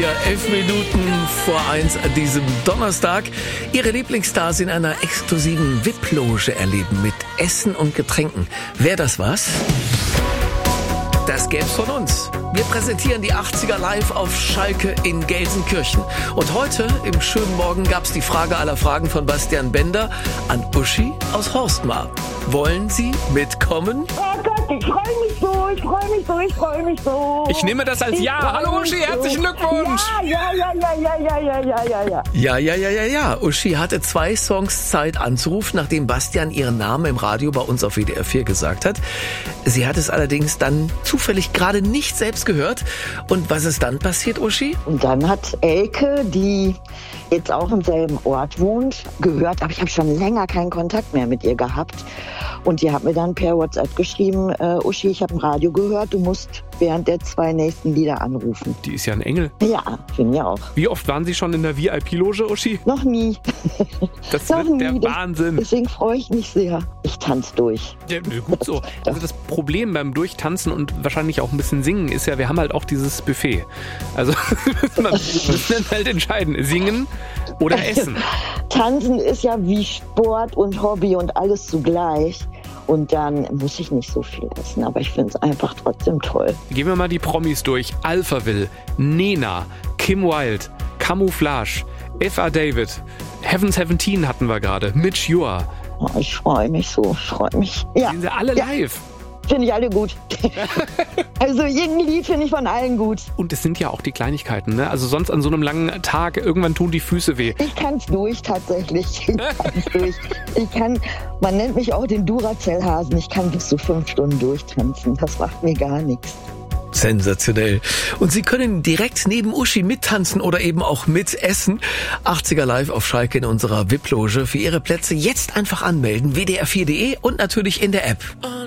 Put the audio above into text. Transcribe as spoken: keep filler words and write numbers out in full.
vier, elf Minuten vor eins an diesem Donnerstag. Ihre Lieblingsstars in einer exklusiven V I P-Loge erleben mit Essen und Getränken. Wer das was? Das gäb's von uns. Wir präsentieren die achtziger live auf Schalke in Gelsenkirchen. Und heute im schönen Morgen gab's die Frage aller Fragen von Bastian Bender an Uschi aus Horstmar. Wollen Sie mitkommen? Oh Gott, ich freue mich so, ich freue mich so, ich freue mich so. Ich nehme das als Ich Ja. freu Hallo mich Uschi, so. herzlichen Glückwunsch. Ja, ja, ja, ja, ja, ja, ja, ja, ja. Ja, ja, ja, ja, ja. Uschi hatte zwei Songs Zeit anzurufen, nachdem Bastian ihren Namen im Radio bei uns auf W D R vier gesagt hat. Sie hat es allerdings dann zufällig gerade nicht selbst gehört. Und was ist dann passiert, Uschi? Und dann hat Elke, die jetzt auch im selben Ort wohnt, gehört, aber ich habe schon länger keinen Kontakt mehr mit ihr gehabt. Und die hat mir dann per WhatsApp geschrieben, äh, Uschi, ich habe im Radio gehört, du musst während der zwei nächsten Lieder anrufen. Die ist ja ein Engel. Ja, finde ich auch. Wie oft waren Sie schon in der V I P-Loge, Uschi? Noch nie. Das Noch wird nie. der Das- Wahnsinn. Deswegen freue ich mich sehr. Ich tanze durch. Ja, nö, gut so. Also das Problem beim Durchtanzen und wahrscheinlich auch ein bisschen singen ist ja, wir haben halt auch dieses Buffet. Also man muss dann halt entscheiden, singen oder essen. Tanzen ist ja wie Sport und Hobby und alles zugleich. Und dann muss ich nicht so viel essen, aber ich finde es einfach trotzdem toll. Gehen wir mal die Promis durch. Alphaville, Nena, Kim Wilde, Camouflage, F A David, Heaven Seventeen hatten wir gerade, Mitch Ure. Oh, ich freue mich so, ich freue mich. Ja, Sehen Sie alle Ja. live. finde ich alle gut. Also irgendein Lied finde ich von allen gut. Und es sind ja auch die Kleinigkeiten, ne? Also sonst an so einem langen Tag, irgendwann tun die Füße weh. Ich kann es durch tatsächlich. Ich kann's durch. Ich kann, man nennt mich auch den Duracell-Hasen. Ich kann bis zu fünf Stunden durchtanzen. Das macht mir gar nichts. Sensationell. Und Sie können direkt neben Uschi mittanzen oder eben auch mitessen. achtziger live auf Schalke in unserer V I P-Loge. Für Ihre Plätze jetzt einfach anmelden. W D R vier punkt de und natürlich in der App.